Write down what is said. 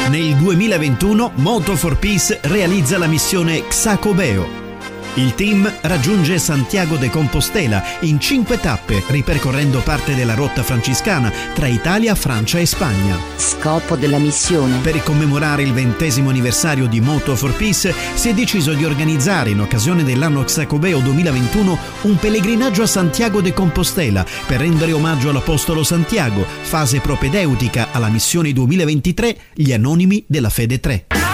Nel 2021 Moto for Peace realizza la missione Xacobeo. Il team raggiunge Santiago de Compostela in 5 tappe, ripercorrendo parte della rotta francescana tra Italia, Francia e Spagna. Scopo della missione: per commemorare il 20° anniversario di Moto for Peace si è deciso di organizzare, in occasione dell'anno Xacobeo 2021, un pellegrinaggio a Santiago de Compostela per rendere omaggio all'Apostolo Santiago, fase propedeutica alla missione 2023, gli Anonimi della Fede 3.